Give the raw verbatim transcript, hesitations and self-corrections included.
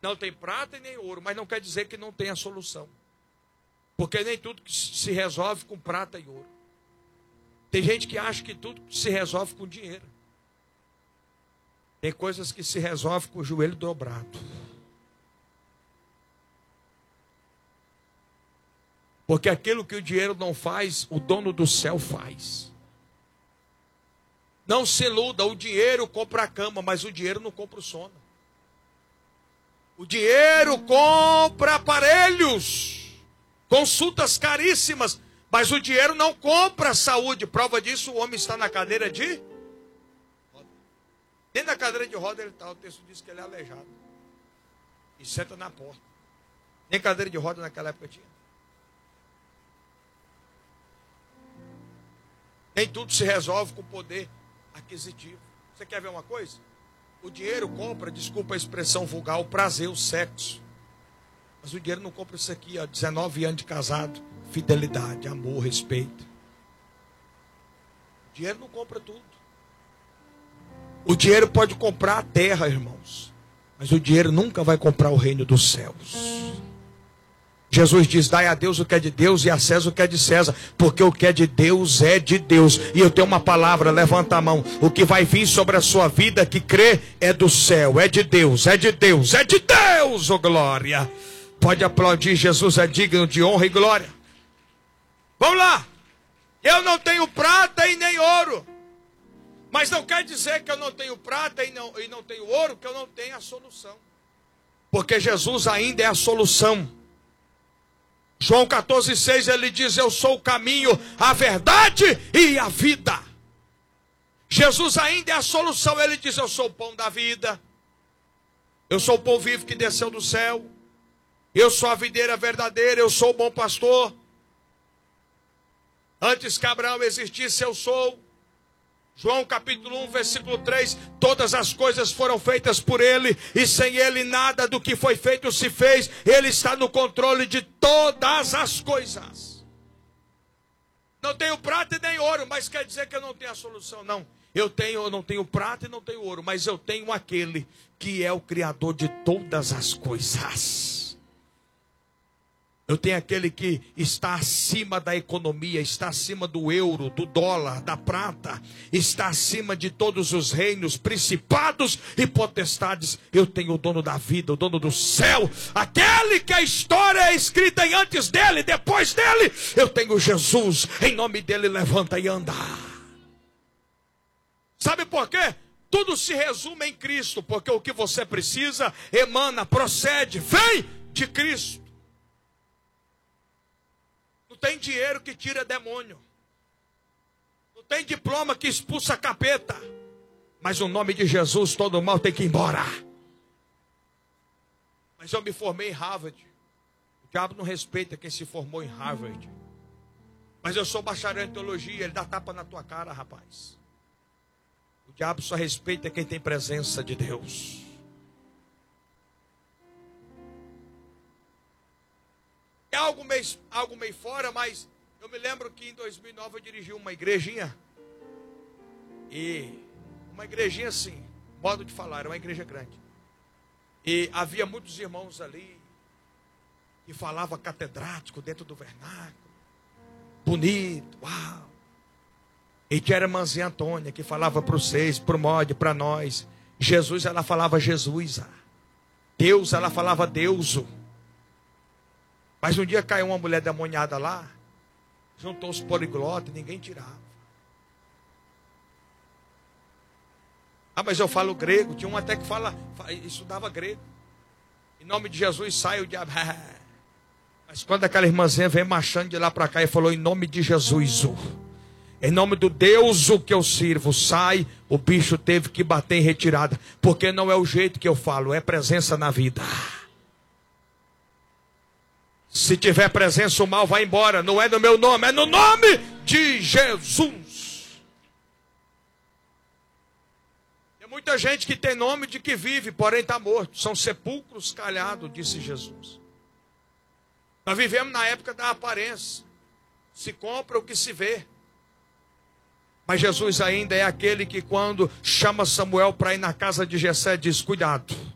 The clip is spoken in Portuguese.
Não tem prata e nem ouro, mas não quer dizer que não tem a solução. Porque nem tudo se resolve com prata e ouro. Tem gente que acha que tudo se resolve com dinheiro. Tem coisas que se resolvem com o joelho dobrado. Porque aquilo que o dinheiro não faz, o dono do céu faz. Não se iluda, o dinheiro compra a cama, mas o dinheiro não compra o sono. O dinheiro compra aparelhos, consultas caríssimas, mas o dinheiro não compra a saúde. Prova disso, o homem está na cadeira de roda. Dentro da cadeira de roda ele está, o texto diz que ele é aleijado. E senta na porta. Nem cadeira de roda naquela época tinha. Nem tudo se resolve com poder aquisitivo. Você quer ver uma coisa? O dinheiro compra, desculpa a expressão vulgar, o prazer, o sexo. Mas o dinheiro não compra isso aqui, ó, dezenove anos de casado, fidelidade, amor, respeito. O dinheiro não compra tudo. O dinheiro pode comprar a terra, irmãos, mas o dinheiro nunca vai comprar o reino dos céus. Jesus diz, dai a Deus o que é de Deus e a César o que é de César, porque o que é de Deus é de Deus. E eu tenho uma palavra, levanta a mão, o que vai vir sobre a sua vida que crê é do céu, é de Deus, é de Deus, é de Deus, oh glória. Pode aplaudir, Jesus é digno de honra e glória. Vamos lá, eu não tenho prata e nem ouro, mas não quer dizer que eu não tenho prata e não, e não tenho ouro, que eu não tenho a solução, porque Jesus ainda é a solução. João quatorze, seis, ele diz, eu sou o caminho, a verdade e a vida. Jesus ainda é a solução, ele diz, eu sou o pão da vida. Eu sou o pão vivo que desceu do céu. Eu sou a videira verdadeira, eu sou o bom pastor. Antes que Abraão existisse, eu sou. João capítulo um, versículo três, todas as coisas foram feitas por ele, e sem ele nada do que foi feito se fez. Ele está no controle de todas as coisas. Não tenho prata e nem ouro, mas quer dizer que eu não tenho a solução, não. Eu tenho, eu não tenho prata e não tenho ouro, mas eu tenho aquele que é o Criador de todas as coisas. Eu tenho aquele que está acima da economia, está acima do euro, do dólar, da prata, está acima de todos os reinos, principados e potestades. Eu tenho o dono da vida, o dono do céu, aquele que a história é escrita em antes dele, depois dele. Eu tenho Jesus, em nome dele levanta e anda. Sabe por quê? Tudo se resume em Cristo, porque o que você precisa emana, procede, vem de Cristo. Não tem dinheiro que tira demônio. Não tem diploma que expulsa capeta. Mas o nome de Jesus, todo mal tem que ir embora. Mas eu me formei em Harvard. O diabo não respeita quem se formou em Harvard. Mas eu sou bacharel em teologia. Ele dá tapa na tua cara, rapaz. O diabo só respeita quem tem presença de Deus. É algo meio, algo meio fora, mas eu me lembro que em dois mil e nove eu dirigi uma igrejinha. E uma igrejinha assim, modo de falar, era uma igreja grande. E havia muitos irmãos ali que falavam catedrático dentro do vernáculo. Bonito, uau. E tinha a irmãzinha Antônia que falava para vocês, para o mod, para nós. Jesus, ela falava Jesus. Deus, ela falava Deuso. Mas um dia caiu uma mulher demoniada lá, juntou os poliglotas e ninguém tirava. Ah, mas eu falo grego. Tinha um até que fala, estudava grego. Em nome de Jesus sai o diabo. Mas quando aquela irmãzinha veio marchando de lá para cá e falou, em nome de Jesus, em nome do Deus o que eu sirvo, sai, o bicho teve que bater em retirada. Porque não é o jeito que eu falo, é presença na vida. Se tiver presença, o mal vai embora. Não é no meu nome, é no nome de Jesus. Tem muita gente que tem nome de que vive, porém está morto. São sepulcros calhados, disse Jesus. Nós vivemos na época da aparência. Se compra o que se vê. Mas Jesus ainda é aquele que quando chama Samuel para ir na casa de Jessé, diz, cuidado.